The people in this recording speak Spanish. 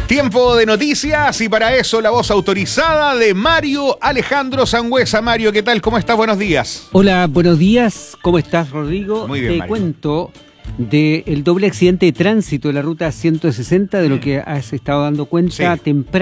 Tiempo de noticias y para eso la voz autorizada de Mario Alejandro Sangüesa. Mario, ¿qué tal? ¿Cómo estás? Buenos días. Hola, buenos días. ¿Cómo estás, Rodrigo? Muy bien, Te Mario. cuento del doble accidente de tránsito de la ruta 160, de lo que has estado dando cuenta Sí. temprano.